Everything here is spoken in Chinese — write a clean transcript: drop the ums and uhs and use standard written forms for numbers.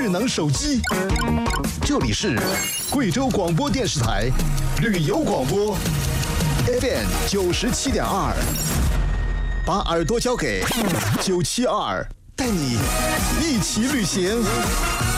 智能手机。这里是贵州广播电视台旅游广播 FM97.2，把耳朵交给972，带你一起旅行。